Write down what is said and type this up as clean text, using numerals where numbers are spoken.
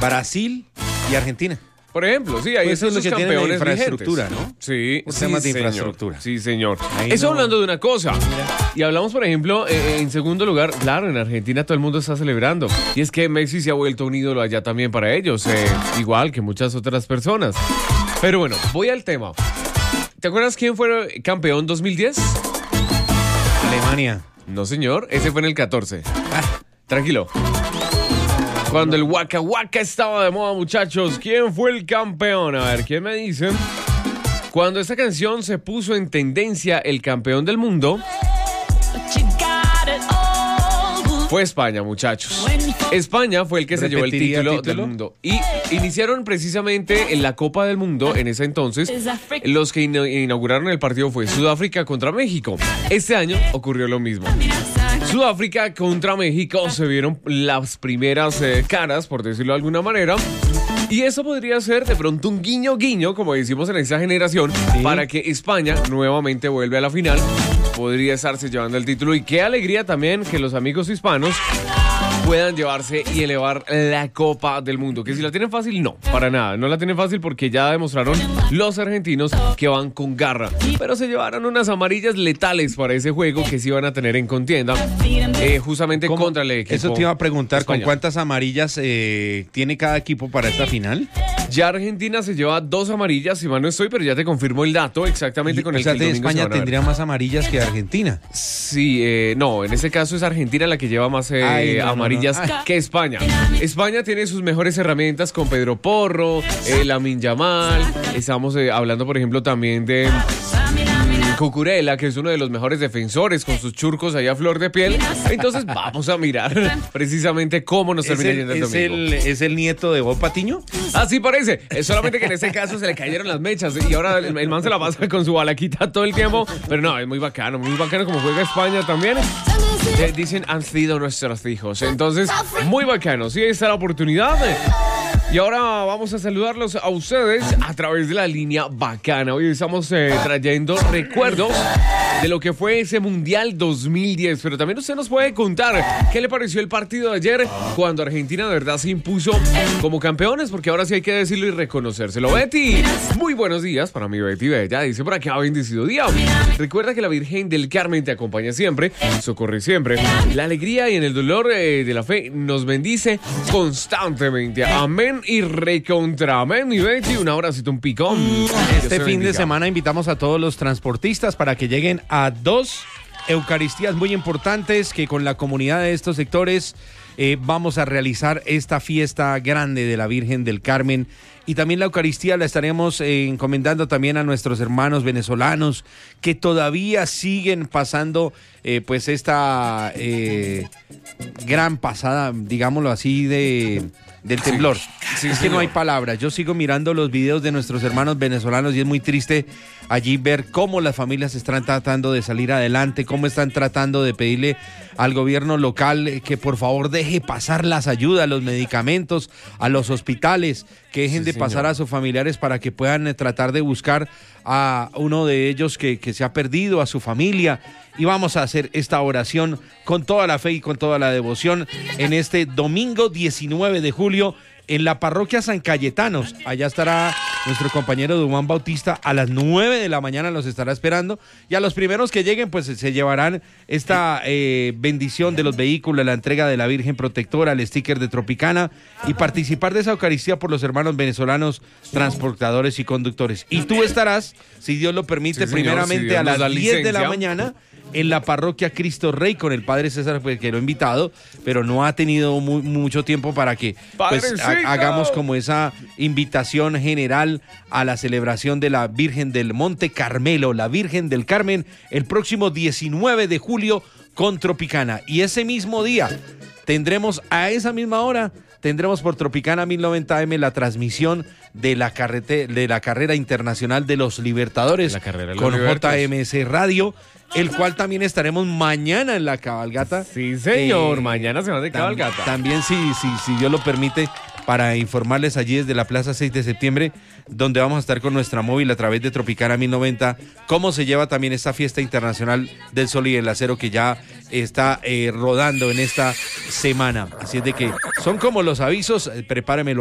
Brasil y Argentina. Por ejemplo, sí, ahí Pues eso es lo que tiene la infraestructura, vigentes, ¿no? Sí, Los sí, temas de señor. infraestructura. Sí, señor. Ahí Eso no- hablando de una cosa. Y hablamos, por ejemplo, en segundo lugar, claro, en Argentina todo el mundo está celebrando. Y es que Messi se ha vuelto un ídolo allá también para ellos, igual que muchas otras personas. Pero bueno, voy al tema. ¿Te acuerdas quién fue campeón 2010? Alemania. No, señor, ese fue en el 14. Tranquilo. Cuando el Waka Waka estaba de moda, muchachos, ¿quién fue el campeón? A ver, ¿quién me dice? Cuando esta canción se puso en tendencia, el campeón del mundo fue España, muchachos. España fue el que se llevó el título del mundo. Y iniciaron precisamente en la Copa del Mundo en ese entonces. Los que inauguraron el partido fue Sudáfrica contra México. Este año ocurrió lo mismo. Sudáfrica contra México, se vieron las primeras caras, por decirlo de alguna manera. Y eso podría ser de pronto un guiño guiño, como decimos en esta generación, para que España nuevamente vuelva a la final. Podría estarse llevando el título. Y qué alegría también que los amigos hispanos puedan llevarse y elevar la Copa del Mundo. Que si la tienen fácil, no, para nada. No la tienen fácil porque ya demostraron los argentinos que van con garra. Pero se llevaron unas amarillas letales para ese juego que sí van a tener en contienda. Justamente contra el equipo. Eso te iba a preguntar, España. ¿con cuántas amarillas tiene cada equipo para esta final? Ya Argentina se lleva 2 amarillas, si mal no estoy, pero ya te confirmo el dato exactamente con el que el domingo se España van a ver. tendría más amarillas que Argentina. Sí, no, en ese caso es Argentina la que lleva más amarillas que España. España tiene sus mejores herramientas con Pedro Porro, Lamine Yamal. Estamos hablando, por ejemplo, también de Cucurella, que es uno de los mejores defensores con sus churcos allá a flor de piel. Entonces vamos a mirar precisamente cómo nos termina yendo el domingo. ¿Es el nieto de Bob Patiño? Así parece, es solamente que en este caso se le cayeron las mechas y ahora el man se la pasa con su balaquita todo el tiempo, pero no, es muy bacano como juega España también. Dicen, han sido nuestros hijos, entonces muy bacano, sí, está la oportunidad. Y ahora vamos a saludarlos a ustedes a través de la línea bacana. Hoy estamos trayendo recuerdos de lo que fue ese Mundial 2010. Pero también usted nos puede contar qué le pareció el partido de ayer cuando Argentina de verdad se impuso como campeones, porque ahora sí hay que decirlo y reconocérselo. Betty, muy buenos días para mi Betty Bella. Dice por acá, bendecido día. Recuerda que la Virgen del Carmen te acompaña siempre, socorre siempre. La alegría y en el dolor de la fe nos bendice constantemente. Amén y recontra amén. Mi Betty, un abracito, un picón. Este fin de semana invitamos a todos los transportistas para que lleguen a 2 eucaristías muy importantes que con la comunidad de estos sectores vamos a realizar esta fiesta grande de la Virgen del Carmen. Y también la Eucaristía la estaremos encomendando también a nuestros hermanos venezolanos que todavía siguen pasando pues esta gran pasada, digámoslo así, del temblor. Sí, es que no hay palabras. Yo sigo mirando los videos de nuestros hermanos venezolanos y es muy triste allí ver cómo las familias están tratando de salir adelante, cómo están tratando de pedirle al gobierno local que por favor deje pasar las ayudas, los medicamentos, a los hospitales, que dejen de pasar a sus familiares para que puedan tratar de buscar a uno de ellos que se ha perdido, a su familia. Y vamos a hacer esta oración con toda la fe y con toda la devoción en este domingo 19 de julio en la parroquia San Cayetanos. Allá estará nuestro compañero Dumán Bautista a las 9 de la mañana, los estará esperando. Y a los primeros que lleguen, pues se llevarán esta bendición de los vehículos, la entrega de la Virgen Protectora, el sticker de Tropicana y participar de esa Eucaristía por los hermanos venezolanos, transportadores y conductores. Y tú estarás, si Dios lo permite, primeramente a las 10 de la mañana en la parroquia Cristo Rey con el padre César, pues, que lo he invitado, pero no ha tenido mucho tiempo para que pues, hagamos como esa invitación general a la celebración de la Virgen del Monte Carmelo, la Virgen del Carmen, el próximo 19 de julio con Tropicana. Y ese mismo día tendremos a esa misma hora, tendremos por Tropicana 1090M la transmisión de la carrera internacional de los Libertadores con JMS Radio, el cual también estaremos mañana en la cabalgata. Sí, señor, mañana se va de cabalgata. También, si Dios lo permite, para informarles allí desde la Plaza 6 de septiembre, donde vamos a estar con nuestra móvil a través de Tropicana 1090, cómo se lleva también esta fiesta internacional del sol y el acero que ya está rodando en esta semana. Así es de que son como los avisos, prepáremelo